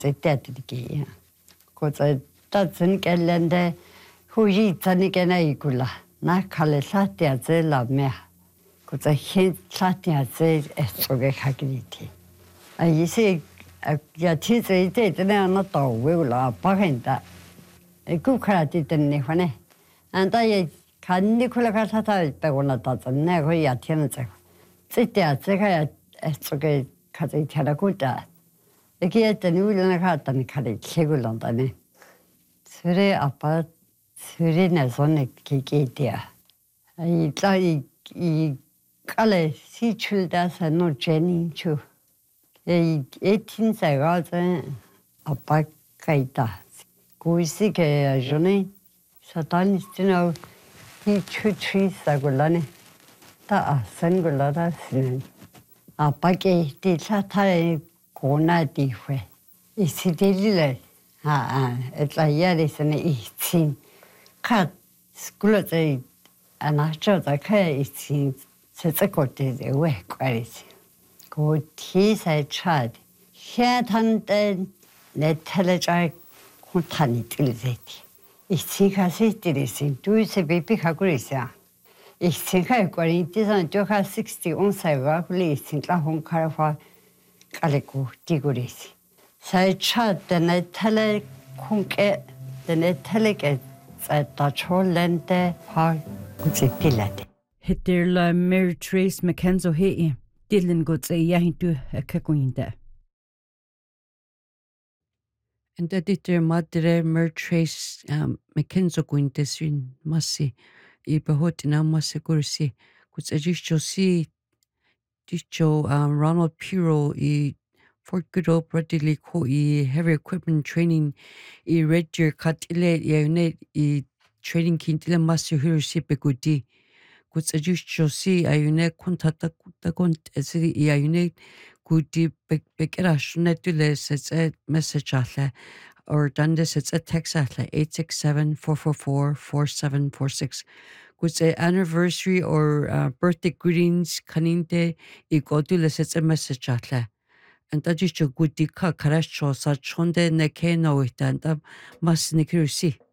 zetteatiki. Koza tatsin kellende huji tsanikena ikula. Na kale satiaze la mea. Koza hin satiaze estoge hakiti. Ayisi ya tize ite ne na tawula pagenda. Kukrati tenne fane. Anda ye kanni kula kasata pegona tatne ko ya tienze. Zetteatze estoge kaze terakuta. 이게 누구나 갔다니 가리 개굴런다네. 술에 아빠 술에 내 손에 기계대야. 이 깔에 시출다서 노제닝추. 이 에틴사가서 아빠가 있다. 고시게 전에 사탄이스트나 이 추추이사골라네. 다 선골라다스는 아빠께 이 사탄에 고나디회 이시딜레 에ట్లా야리스네 이친 카 스쿨에 아나초다 카에 이친 세츠코데 왜 꽈리지 고 티사이 차드 샤탄데 네텔레자이 콘타니 뜰제티 이치카시티리신 두이세 비피하고 있어 이치카이 꽈리티선 조카 60 온사이가 굴리신 라홍카르화 깔고 디고리시 사이차드네 텔레 콩께 드네 텔레게 사이타 촐렌데 화 구치필라데 Hitlerla Mary Trace McKenzo hei dillen gods yahintu akakuinda. And that madre Mary Trace McKenzo kuintesin massi I behotina massi kursi kuts ajistosi dicho Ronald Piro I Fort Goodall Bradley ko I heavy equipment training I Red Deer katile I training kintile massi hirsi begudi kuts ajistosi ayune kontata kont esiri ayune gudi bekerashunetule setse message alla or dande setse text alla 867-444-4746 Kuts anniversary or birthday greetings kaninte I godule setse message alla and that just gudi ka karasho sa chonde ne keno ita and mas nikirusi